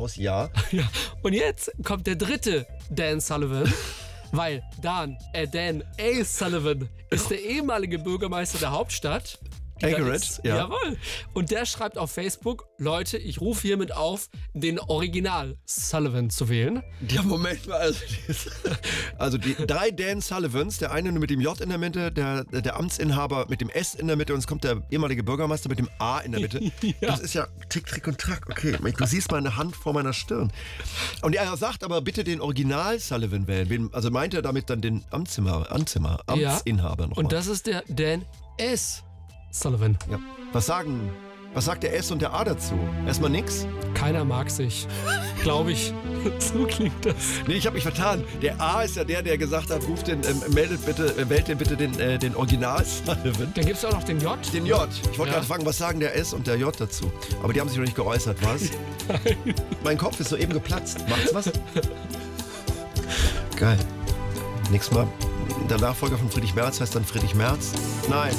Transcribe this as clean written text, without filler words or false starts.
aus, ja. Ja. Und jetzt kommt der dritte Dan Sullivan, weil Dan A. Sullivan ist der ehemalige Bürgermeister der Hauptstadt. Anchorage, ja. Jawohl. Und der schreibt auf Facebook, Leute, ich rufe hiermit auf, den Original Sullivan zu wählen. Ja, Moment mal. Also die 3 Dan Sullivans, der eine mit dem J in der Mitte, der Amtsinhaber mit dem S in der Mitte und es kommt der ehemalige Bürgermeister mit dem A in der Mitte. Ja. Das ist ja Tick, Trick und Track. Okay, du siehst meine Hand vor meiner Stirn. Und er sagt aber bitte den Original Sullivan wählen. Also meint er damit dann den Amtsinhaber nochmal. Und das ist der Dan S. Sullivan. Ja. Was sagt der S und der A dazu? Erstmal nix? Keiner mag sich. Glaube ich. So klingt das. Nee, ich habe mich vertan. Der A ist ja der gesagt hat, wählt bitte den Original Sullivan. Dann gibt es auch noch den J. Den J. Ich wollte gerade fragen, was sagen der S und der J dazu? Aber die haben sich noch nicht geäußert, was? Nein. Mein Kopf ist soeben geplatzt. Macht's was? Geil. Nächstes Mal, der Nachfolger von Friedrich Merz heißt dann Friedrich Merz. Nein.